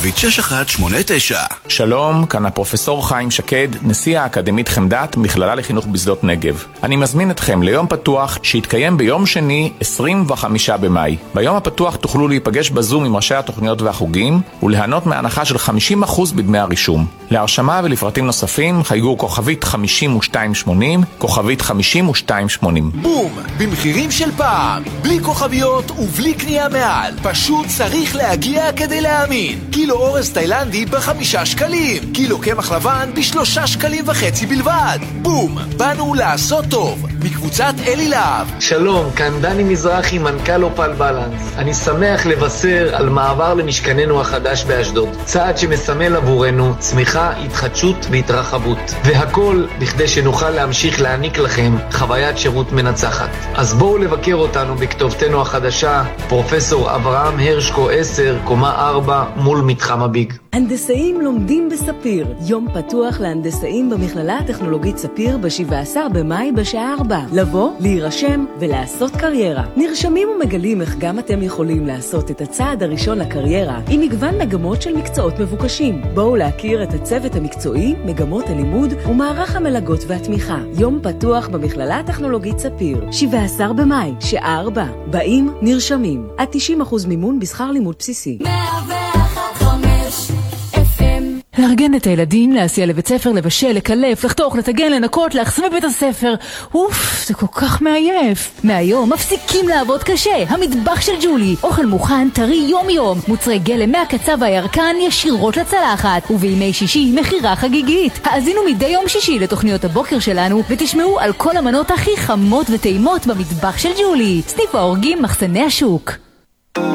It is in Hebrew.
כוכבית 6189. שלום, כאן הפרופסור חיים שקד, נשיא האקדמית חמדת, מכללה לחינוך בשדות נגב. אני מזמין אתכם ליום פתוח שיתקיים ביום שני 25 במאי. ביום הפתוח תוכלו להיפגש בזום עם ראשי התוכניות והחוגים וליהנות מהנחה של 50% בדמי הרישום. להרשמה ולפרטים נוספים חייגו כוכבית 5280, כוכבית 5280. בום! במחירים של פעם, בלי כוכביות ובלי קנייה מעל. פשוט צריך להגיע כדי להאמין. קילו אורז תאילנדי ב5 שקלים, קילו קמח לבן ב3.5 שקלים בלבד. בום! באנו לעשות טוב. מקבוצת אלי להב. שלום, כאן דני מזרחי, מנכ"ל אופל בלנס. אני שמח לבשר על מעבר למשכננו החדש באשדוד. צעד שמסמל עבורנו צמיחה, התחדשות והתרחבות. והכל בכדי שנוכל להמשיך להעניק לכם חוויית שירות מנצחת. אז בואו לבקר אותנו בכתובתנו החדשה, פרופסור אברהם הרשקו 10, קומה 4, מול מתחם הביג. הנדסאים לומדים בספיר. יום פתוח להנדסאים במכללה הטכנולוגית ספיר ב-17 במאי בשעה 4. לבוא, להירשם ולעשות קריירה. נרשמים ומגלים איך גם אתם יכולים לעשות את הצעד הראשון לקריירה עם מגוון מגמות של מקצועות מבוקשים. בואו להכיר את הצוות המקצועי, מגמות הלימוד ומערך המלגות והתמיכה. יום פתוח במכללה הטכנולוגית ספיר, 17 במאי, שעה 4. באים, נרשמים. עד 90% מימון בשכר לימוד בסיסי. לארגן את הילדים, להסיע לבית ספר, לבשל, לקלף, לחתוך, לטגן, לנקות, להחסים בבית הספר. אוף, זה כל כך מעייף. מהיום מפסיקים לעבוד קשה. המטבח של ג'ולי. אוכל מוכן, טרי יום-יום. מוצרי גלם מהקצה והירקן ישירות לצלחת. ובימי שישי מחירה חגיגית. האזינו מדי יום שישי לתוכניות הבוקר שלנו, ותשמעו על כל המנות הכי חמות וטעימות במטבח של ג'ולי. סניף האורגים, מחסני השוק.